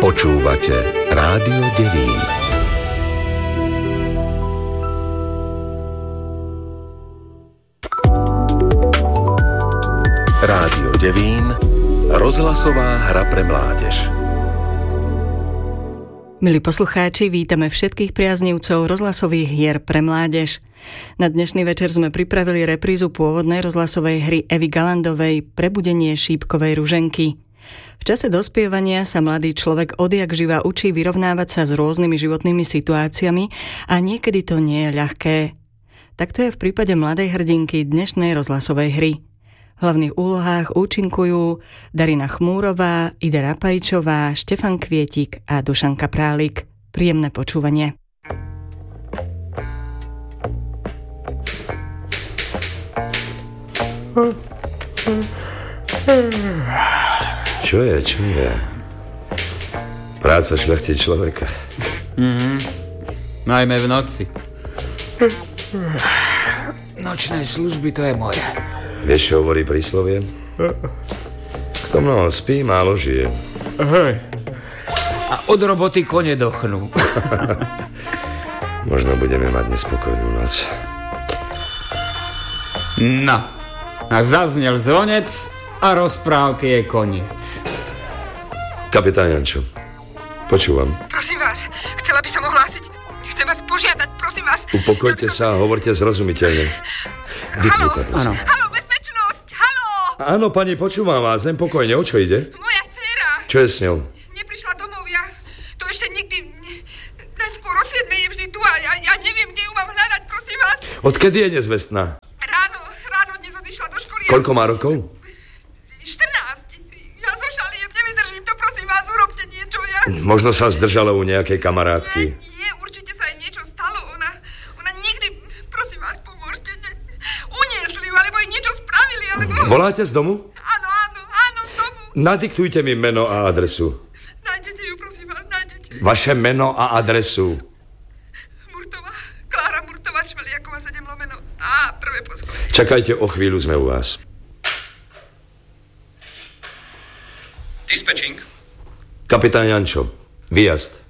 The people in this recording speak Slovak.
Počúvate Rádio Devín. Rádio Devín, rozhlasová hra pre mládež. Milí poslucháči, vítame všetkých priaznivcov rozhlasových hier pre mládež. Na dnešný večer sme pripravili reprízu pôvodnej rozhlasovej hry Evy Galandovej Prebudenie šípkovej ruženky. V čase dospievania sa mladý človek odjakživa učí vyrovnávať sa s rôznymi životnými situáciami a niekedy to nie je ľahké. Takto je v prípade mladej hrdinky dnešnej rozhlasovej hry. V hlavných úlohách účinkujú Darina Chmúrová, Ida Rapajčová, Štefan Kvietik a Dušan Kaprálik. Príjemné počúvanie. Čo je? Práca šľachtí človeka. Najmä v noci. Nočné služby, to je moje. Vieš, čo hovorí príslovie? Kto mnoho spí, málo žije. Hej. A od roboty kone dochnú. Možno budeme mať nespokojnú noc. No, a zaznel zvonec a rozprávky je koniec. Kapitán Jančo, počúvam. Prosím vás, chcela by som ohlásiť. Chcem vás požiadať, prosím vás. Upokojte sa a hovorte zrozumiteľne. Haló, Áno. haló, bezpečnosť, haló. Áno, pani, počúvam vás, len pokojne. O čo ide? Moja dcéra. Čo je s ňou? Neprišla domov, ja to ešte nikdy... Najskôr o 7 je vždy tu a ja neviem, kde ju mám hľadať, prosím vás. Odkedy je nezvestná? Ráno dnes odišla do školy. Koľko má rokov? 14. Ja zošaliem, nevydržím to, prosím vás, urobte niečo. Možno sa zdržala u nejakej kamarátky. Nie, určite sa jej niečo stalo. Ona nikdy, prosím vás, pomôžte. Uniesli ju, alebo jej niečo spravili, alebo... Voláte z domu? Áno, z domu. Nadiktujte mi meno a adresu. Nájdete ju, prosím vás, nájdete. Vaše meno a adresu. Murtová, Klára Murtová, Čmeliaková 7 lomeno A, prvé poschodie. Čakajte, o chvíľu sme u vás. Dispatching. Kapitán Jančo, výjazd.